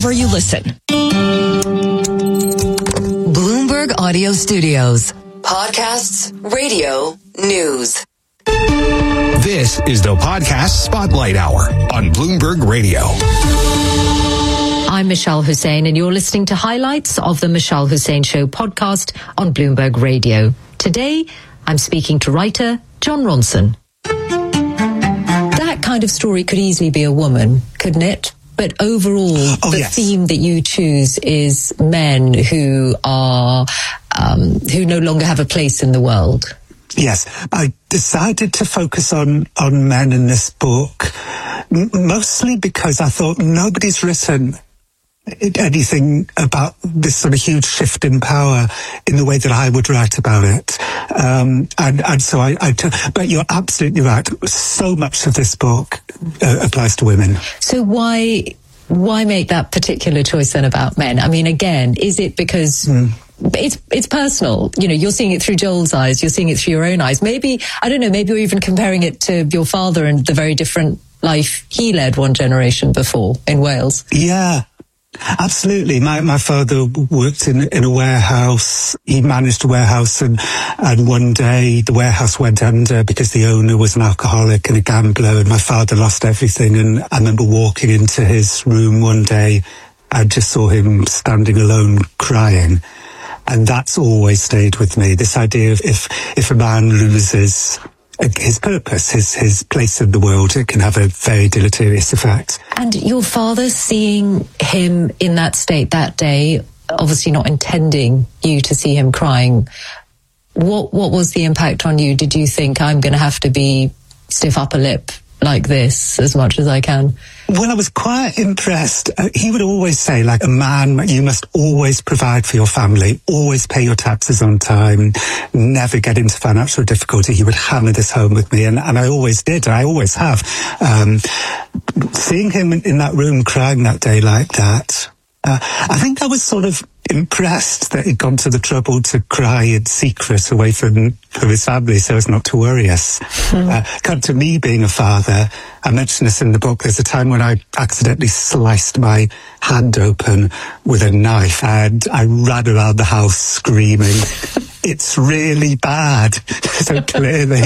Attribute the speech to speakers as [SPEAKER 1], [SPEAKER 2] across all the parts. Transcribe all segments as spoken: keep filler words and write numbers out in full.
[SPEAKER 1] wherever you listen.
[SPEAKER 2] Bloomberg Audio Studios. Podcasts, radio, news.
[SPEAKER 3] This is the Podcast Spotlight Hour on Bloomberg Radio.
[SPEAKER 4] I'm Michelle Hussein, and you're listening to highlights of the Michelle Hussein Show podcast on Bloomberg Radio. Today, I'm speaking to writer Jon Ronson. That kind of story could easily be a woman, couldn't it? But overall, oh, the yes. theme that you choose is men who are, um, who no longer have a place in the world.
[SPEAKER 5] Yes, I decided to focus on, on men in this book, m- mostly because I thought nobody's written anything about this sort of huge shift in power in the way that I would write about it. Um, and, and so I, I t- but you're absolutely right. So much of this book uh, applies to women.
[SPEAKER 4] So why, why make that particular choice then about men? I mean, again, is it because mm. it's, it's personal? You know, you're seeing it through Joel's eyes, you're seeing it through your own eyes. Maybe, I don't know, maybe you're even comparing it to your father and the very different life he led one generation before in Wales.
[SPEAKER 5] Yeah. Absolutely. My my father worked in in a warehouse. He managed a warehouse, and and one day the warehouse went under because the owner was an alcoholic and a gambler, and my father lost everything. And I remember walking into his room one day, I just saw him standing alone crying. And that's always stayed with me, this idea of if if a man loses his purpose, his his place in the world, it can have a very deleterious effect.
[SPEAKER 4] And your father, seeing him in that state that day, obviously not intending you to see him crying, what what was the impact on you? Did you think, I'm going to have to be stiff upper lip like this as much as I can?
[SPEAKER 5] Well, I was quite impressed. Uh, he would always say, like, a man, you must always provide for your family, always pay your taxes on time, never get into financial difficulty. He would hammer this home with me, and, and I always did. I always have. Um, seeing him in, in that room crying that day like that, uh, I think I was sort of impressed that he'd gone to the trouble to cry in secret away from, from his family so as not to worry us. Mm. Uh, come to me being a father, I mentioned this in the book, there's a time when I accidentally sliced my hand open with a knife and I ran around the house screaming, it's really bad. So clearly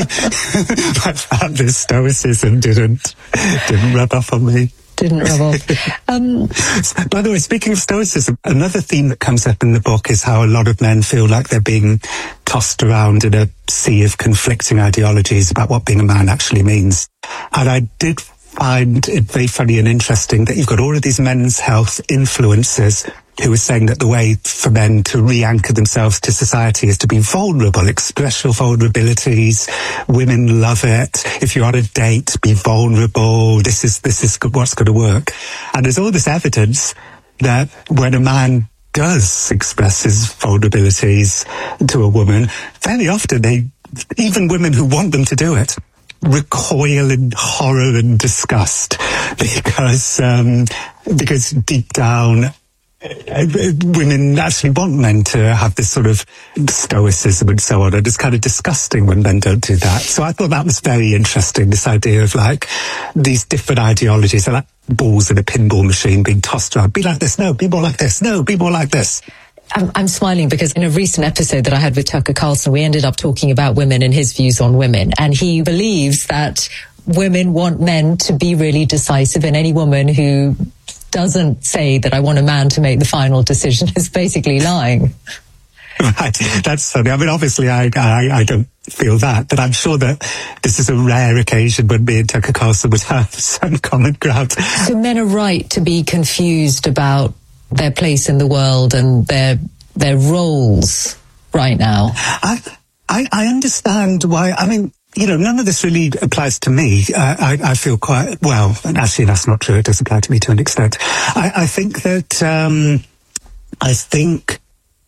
[SPEAKER 5] my father's stoicism didn't, didn't rub off on me.
[SPEAKER 4] Didn't rub off. Um,
[SPEAKER 5] By the way, speaking of stoicism, another theme that comes up in the book is how a lot of men feel like they're being tossed around in a sea of conflicting ideologies about what being a man actually means. And I did find it very funny and interesting that you've got all of these men's health influencers who are saying that the way for men to re-anchor themselves to society is to be vulnerable, express your vulnerabilities. Women love it. If you're on a date, be vulnerable. This is, this is what's going to work. And there's all this evidence that when a man does express his vulnerabilities to a woman, very often they, even women who want them to do it, recoil in horror and disgust because, um, because deep down, Uh, women actually want men to have this sort of stoicism and so on, and it's kind of disgusting when men don't do that. So I thought that was very interesting, this idea of like these different ideologies are like balls in a pinball machine being tossed around. Be like this, no, be more like this, no, be more like this.
[SPEAKER 4] I'm, I'm smiling because in a recent episode that I had with Tucker Carlson, we ended up talking about women and his views on women, and he believes that women want men to be really decisive, and any woman who doesn't say that I want a man to make the final decision is basically lying.
[SPEAKER 5] Right, that's funny. I mean, obviously I, I, I don't feel that, but I'm sure that this is a rare occasion when me and Tucker Carlson would have some common ground.
[SPEAKER 4] So men are right to be confused about their place in the world and their their roles right now.
[SPEAKER 5] I I, I understand why. I mean, you know, none of this really applies to me. Uh, I, I feel quite, well, actually that's not true. It does apply to me to an extent. I, I think that, um, I think,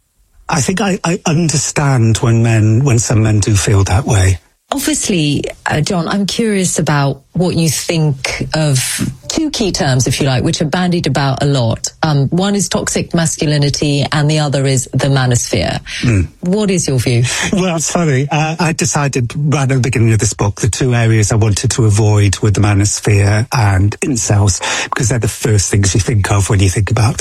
[SPEAKER 5] I think I, I understand when men, when some men do feel that way.
[SPEAKER 4] Obviously, uh, Jon, I'm curious about what you think of two key terms, if you like, which are bandied about a lot. Um, one is toxic masculinity and the other is the manosphere. Mm. What is your view?
[SPEAKER 5] Well, it's funny. Uh, I decided right at the beginning of this book, the two areas I wanted to avoid were the manosphere and incels, because they're the first things you think of when you think about